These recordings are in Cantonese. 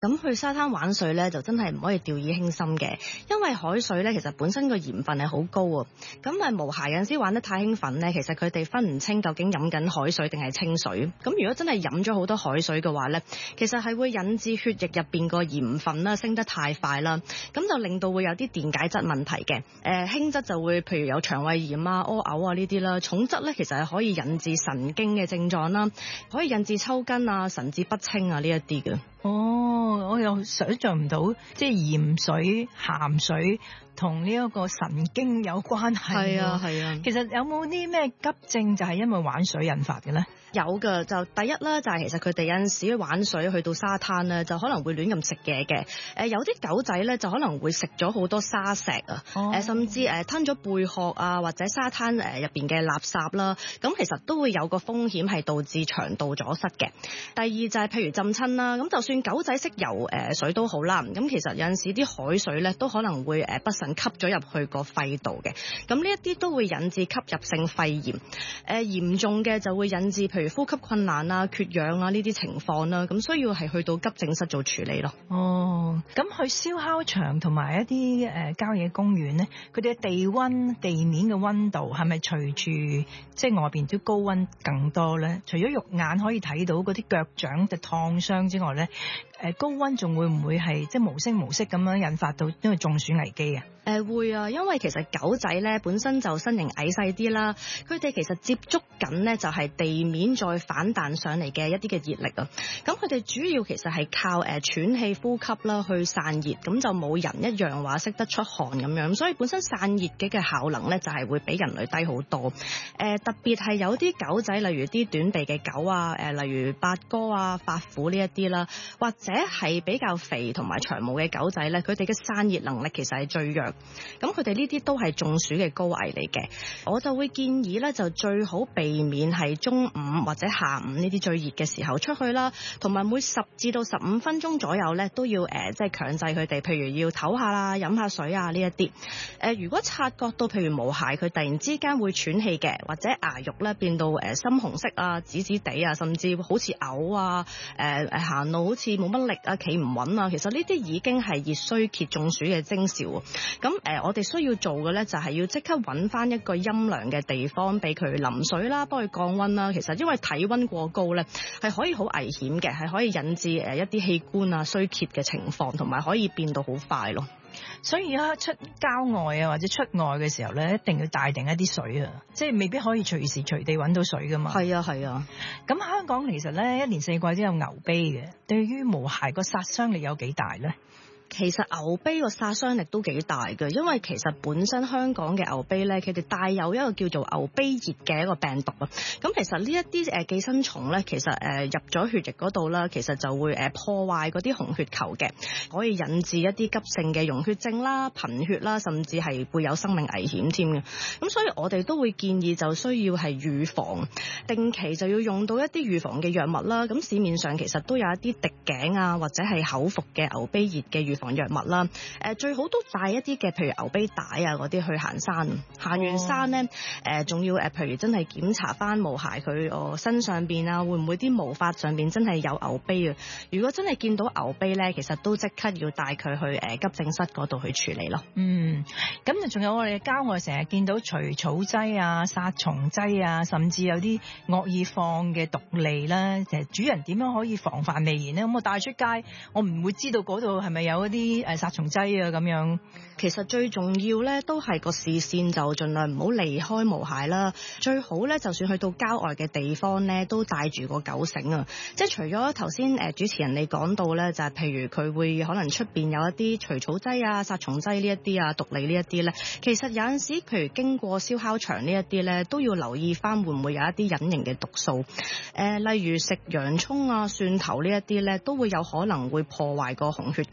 咁去沙灘玩水咧，就真係唔可以掉以輕心嘅，因為海水咧其實本身個鹽分係好高啊。咁毛孩有陣時玩得太興奮咧，其實佢哋分唔清究竟飲緊海水定係清水。咁如果真係飲咗好多海水嘅話咧，其實係會引致血液入邊個鹽分啦升得太快啦，咁就令到會有啲電解質問題嘅。輕質就會譬如有腸胃炎啊、屙嘔啊呢啲啦，重質咧其實係可以引致神經嘅症狀啦，可以引致抽筋啊、神志不清啊呢一啲嘅。 我又想象唔到，即係鹽水、鹹水同呢一個神經有關係。 係啊。 其實有冇啲咩急症就係因為玩水引發嘅咧？ 有㗎，就第一啦，就係其實佢哋有陣時玩水去到沙灘咧，就可能會亂咁食嘢嘅。有啲狗仔咧就可能會食咗好多沙石啊，甚至吞咗貝殼啊，或者沙灘入邊嘅垃圾啦。咁其實都會有個風險係導致腸道阻塞嘅。第二就係譬如浸親啦，咁就算狗仔識游水都好啦，咁其實有陣時啲海水咧都可能會不慎吸咗入去個肺度嘅。咁呢一啲都會引致吸入性肺炎。嚴重嘅就會引致譬如呼吸困難啊、缺氧啊呢啲情況啦，咁需要係去到急症室做處理咯。 咁去燒烤場同埋一啲郊野公園咧，佢哋嘅地面嘅溫度係咪隨住即係外邊啲高溫更多咧？除咗肉眼可以睇到嗰啲腳掌嘅燙傷之外咧，高溫仲會唔會係即係無聲無息咁樣引發到因為中暑危機啊？ 會啊，因為其實狗仔咧本身就身形矮細啲啦，佢哋其實接觸緊呢就係地面再反彈上嚟嘅一啲嘅熱力啊。咁佢哋主要其實係靠喘氣呼吸啦去散熱，咁就冇人一樣話識得出汗咁樣，所以本身散熱嘅效能咧就係會比人類低好多。特別係有啲狗仔，例如啲短鼻嘅狗啊，例如八哥啊、法虎呢一啲啦，或者係比較肥同埋長毛嘅狗仔咧，佢哋嘅散熱能力其實係最弱。咁佢哋呢啲都係中暑嘅高危嚟嘅，我就會建議咧就最好避免係中午或者下午呢啲最熱嘅時候出去啦，同埋每10至到15分鐘左右咧都要即係強制佢哋，譬如要唞下啦、飲下水啊呢一啲。如果察覺到譬如毛孩佢突然之間會喘氣嘅，或者牙肉咧變到深紅色啊、紫紫地啊，甚至好似嘔啊、行路好似冇乜力啊、企唔穩啊，其實呢啲已經係熱衰竭中暑嘅徵兆。咁我哋需要做嘅咧，就係要即刻揾翻一個陰涼嘅地方俾佢淋水啦，幫佢降溫啦。其實因為體溫過高咧，係可以好危險嘅，係可以引致一啲器官啊衰竭嘅情況，同埋可以變到好快咯。 所以而家出郊外啊或者出外嘅時候咧，一定要帶定一啲水啊，即係未必可以隨時隨地揾到水噶嘛。 係啊。 咁香港其實咧一年四季都有牛啤嘅，對於毛孩個殺傷力有幾大咧？ 其實牛啤個殺傷力都幾大嘅，因為其實本身香港嘅牛啤咧，佢哋帶有一個叫做牛啤熱嘅一個病毒啊。咁其實呢一啲寄生蟲咧，其實入咗血液嗰度啦，其實就會破壞嗰啲紅血球嘅，可以引致一啲急性嘅溶血症啦、貧血啦，甚至係會有生命危險添嘅。咁所以我哋都會建議就需要係預防，定期就要用到一啲預防嘅藥物啦。咁市面上其實都有一啲滴頸啊，或者係口服嘅牛啤熱嘅預防藥物啦。最好都帶一啲嘅，譬如牛啤帶啊嗰啲去行山。行完山咧，仲要譬如真係檢查翻毛孩佢身上邊啊，會唔會啲毛髮上邊真係有牛啤啊？如果真係見到牛啤咧，其實都即刻要帶佢去急症室嗰度去處理咯。 咁就仲有我哋郊外成日見到除草劑啊、殺蟲劑啊，甚至有啲惡意放嘅毒餌啦。其實主人點樣可以防範未然呢？咁我帶出街，我唔會知道嗰度係咪有一啲殺蟲劑啊咁樣。 其實最重要咧，都係個視線就盡量唔好離開毛孩啦。最好咧，就算去到郊外嘅地方咧，都帶住個狗繩啊。即係除咗頭先主持人你講到咧，就係譬如佢會可能出邊有一啲除草劑啊、殺蟲劑呢一啲啊、毒餌呢一啲咧，其實有陣時譬如經過燒烤場呢一啲咧，都要留意翻會唔會有一啲隱形嘅毒素。例如食洋葱啊、蒜頭呢一啲咧，都會有可能會破壞個紅血球啦。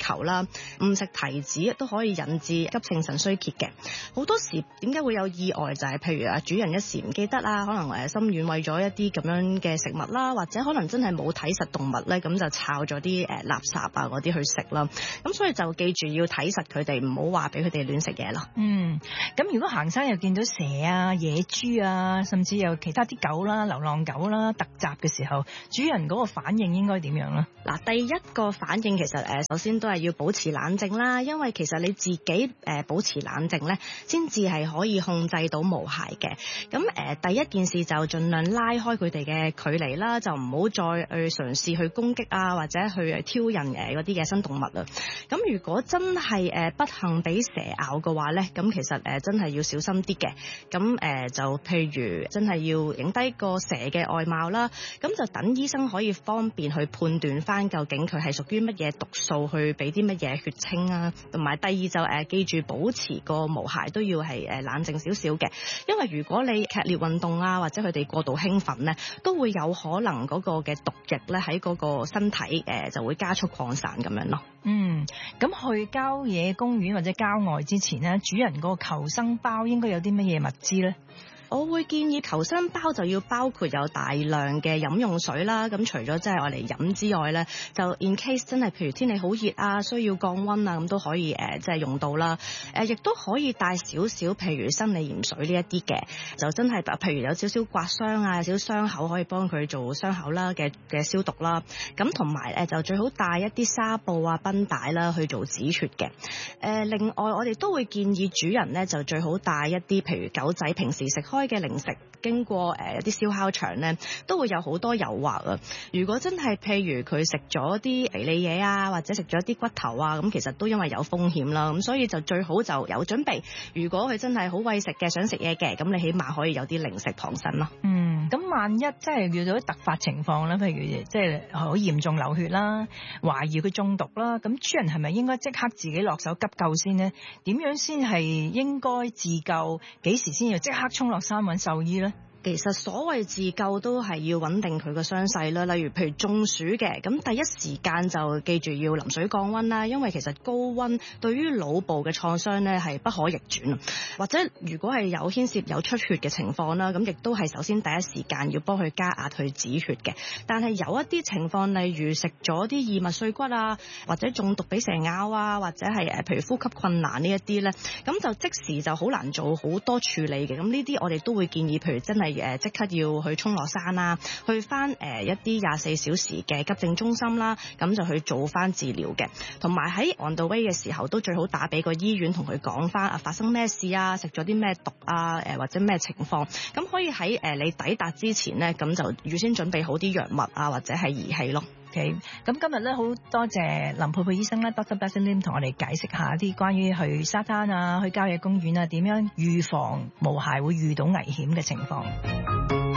誤食提子都可以引致急性腎衰竭嘅。好多時點解會有意外就係譬如主人一時唔記得啦，可能心軟餵咗一啲咁樣嘅食物啦，或者可能真係冇睇實動物咧，咁就摷咗啲垃圾啊嗰啲去食啦。咁所以就記住要睇實佢哋，唔好話俾佢哋亂食嘢咯。 咁如果行山又見到蛇啊、野豬啊，甚至有其他啲狗啦、流浪狗啦突襲嘅時候，主人嗰個反應應該點樣咧？嗱， 第一個反應其實首先都係要保持冷靜啦，因為其實你自己保持冷靜咧，先至係可以控制到毛孩嘅。咁第一件事就盡量拉開佢哋嘅距離啦，就唔好再去嘗試去攻擊啊，或者去挑釁嗰啲野生動物啦。咁如果真係不幸俾蛇咬嘅話咧，咁其實真係要小心啲嘅。咁就譬如真係要影低個蛇嘅外貌啦，咁就等醫生可以方便去判斷翻究竟佢係屬於乜嘢毒素，去俾啲乜嘢血清啊。同埋第二就記住保持個毛孩都要係冷靜少少嘅，因為如果你劇烈運動啊，或者佢哋過度興奮咧，都會有可能嗰個嘅毒液咧喺嗰個身體就會加速擴散咁樣咯。 咁去郊野公園或者郊外之前咧，主人嗰個求生包應該有啲乜嘢物資咧？ 我會建議求生包就要包括有大量嘅飲用水啦，咁除咗即係我嚟飲之外咧，就 in case 真係譬如天氣好熱啊，需要降溫啊，咁都可以即係用到啦。亦都可以帶少少譬如生理鹽水呢一啲嘅，就真係譬如有少少刮傷啊，有少少傷口可以幫佢做傷口啦嘅消毒啦。咁同埋就最好帶一啲紗布啊、繃帶啦去做止血嘅。另外我哋都會建議主人咧就最好帶一啲譬如狗仔平時食開嘅零食，經過一啲燒烤場咧，都會有好多誘惑啊！如果真係譬如佢食咗啲肥膩嘢啊，或者食咗啲骨頭啊，咁其實都因為有風險啦。咁所以就最好就有準備。如果佢真係好餵食嘅，想食嘢嘅，咁你起碼可以有啲零食傍身咯。 咁萬一即係遇到啲突發情況咧，譬如即係好嚴重流血啦，懷疑佢中毒啦，咁主人係咪應該即刻自己落手急救先呢？點樣先係應該自救？幾時先要即刻衝落山揾獸醫咧？ 其實所謂自救都係要穩定佢個傷勢啦，例如譬如中暑嘅，咁第一時間就記住要淋水降溫啦，因為其實高溫對於腦部嘅創傷咧係不可逆轉，或者如果係有牽涉有出血嘅情況啦，咁亦都係首先第一時間要幫佢加壓去止血嘅。但係有一啲情況，例如食咗啲異物碎骨啊，或者中毒俾蛇咬啊，或者係譬如呼吸困難呢一啲咧，咁就即時就好難做好多處理嘅。咁呢啲我哋都會建議，譬如真係即刻要去衝落山啦，去翻一啲24小時嘅急症中心啦，咁就去做翻治療嘅。同埋喺 on the way 嘅時候，都最好打俾個醫院同佢講翻發生咩事啊，食咗啲咩毒啊，或者咩情況，咁可以喺你抵達之前呢，咁就預先準備好啲藥物啊，或者係儀器咯。 OK，咁今日咧好多謝林佩佩醫生咧 Dr. Benson Lim 同我哋解釋下一啲關於去沙灘啊、去郊野公園啊點樣預防毛孩會遇到危險嘅情況。